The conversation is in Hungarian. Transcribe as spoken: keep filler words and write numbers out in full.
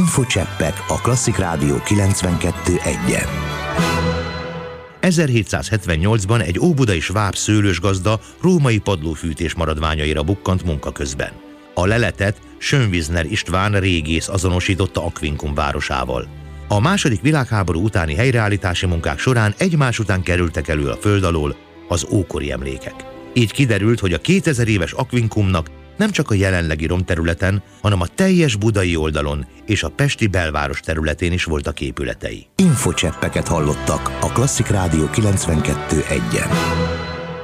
Infocseppek a Klasszik Rádió kilencvenkettő egyen. ezerhétszázhetvennyolcban egy óbudai sváb szőlősgazda római padlófűtés maradványaira bukkant munka közben. A leletet Schönwissner István régész azonosította Aquincum városával. A második világháború utáni helyreállítási munkák során egymás után kerültek elő a föld alól az ókori emlékek. Így kiderült, hogy a kétezer éves Aquincumnak nem csak a jelenlegi romterületen, hanem a teljes budai oldalon és a pesti belváros területén is voltak épületei. Infocseppeket hallottak a Klasszik Rádió kilencvenkettő egyen.